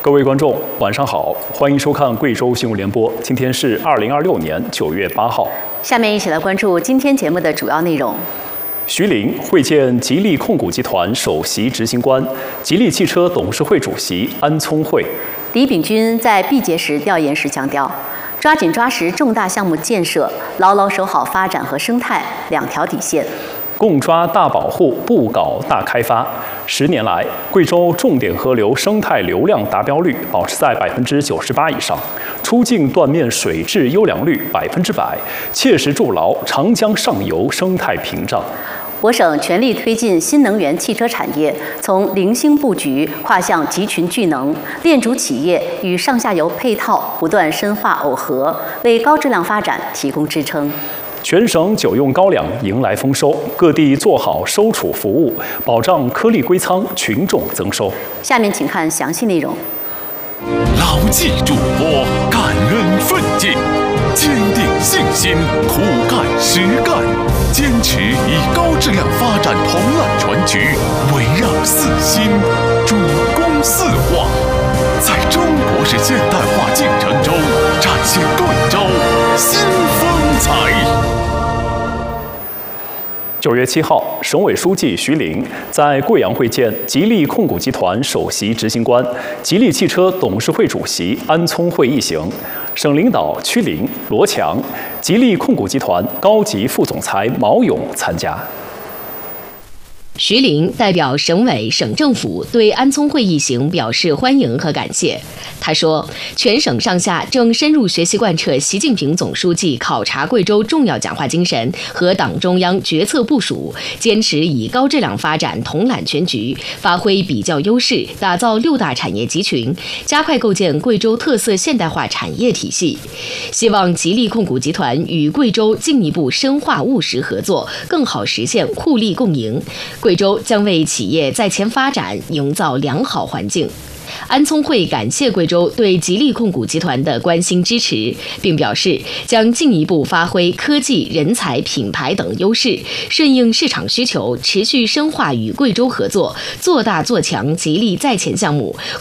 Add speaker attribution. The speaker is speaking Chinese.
Speaker 1: 各位观众，晚上好，欢迎收看贵州新闻联播。今天是2026年9月8号。
Speaker 2: 下面一起来关注今天节目的主要内容。
Speaker 1: 徐凌会见吉利控股集团首席执行官、吉利汽车董事会主席安聪慧。
Speaker 2: 李秉钧在毕节时调研时强调，抓紧抓实重大项目建设，牢牢守好发展和生态两条底线。
Speaker 1: 共抓大保护，不搞大开发。10年来，贵州重点河流生态流量达标率保持在98%以上，出境断面水质优良率100%，切实筑牢长江上游生态屏障。
Speaker 2: 我省全力推进新能源汽车产业从零星布局跨向集群聚能，链主企业与上下游配套不断深化耦合，为高质量发展提供支撑。
Speaker 1: 全省久用高粱迎来丰收，各地做好收储服务，保障颗粒归仓，群众增收。
Speaker 2: 下面请看详细内容。
Speaker 3: 牢记嘱托，感恩奋进，坚定信心，苦干实干，坚持以高质量发展统揽全局，围绕四新，主攻四化，在中国式现代化进程中展现贵州新风采。
Speaker 1: 9月7号，省委书记徐凌在贵阳会见吉利控股集团首席执行官、吉利汽车董事会主席安聪慧一行，省领导曲林、罗强，吉利控股集团高级副总裁毛勇参加。
Speaker 4: 徐凌代表省委、省政府对安聪慧一行表示欢迎和感谢。他说，全省上下正深入学习贯彻习近平总书记考察贵州重要讲话精神和党中央决策部署，坚持以高质量发展统揽全局，发挥比较优势，打造6大产业集群，加快构建贵州特色现代化产业体系。希望吉利控股集团与贵州进一步深化务实合作，更好实现互利共赢。贵州将为企业在前发展营造良好环境。安聪慧感谢贵州对吉利控股集团的关心支持，并表示将进一步发挥科技、人才、品牌等优势，顺应市场需求，持续深化与贵州合作，做大做强吉利在前项目，